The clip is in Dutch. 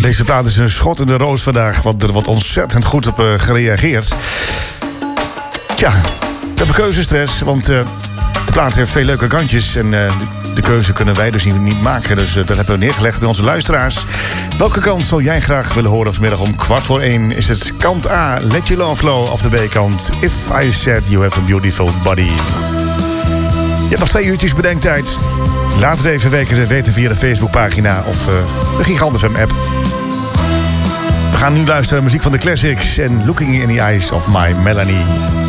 Deze plaat is een schot in de roos vandaag, want er wordt ontzettend goed op gereageerd. Tja, we hebben keuzestress, want de plaat heeft veel leuke kantjes. En de keuze kunnen wij dus niet maken. Dus dat hebben we neergelegd bij onze luisteraars. Welke kant zou jij graag willen horen vanmiddag om 1:15? Is het kant A, Let Your Love Flow, of de B-kant If I Said You Have a Beautiful Body? Je hebt nog 2 uurtjes bedenktijd. Laat het even weten via de Facebookpagina of de Gigant FM app. We gaan nu luisteren naar muziek van de classics en Looking in the Eyes of My Melanie.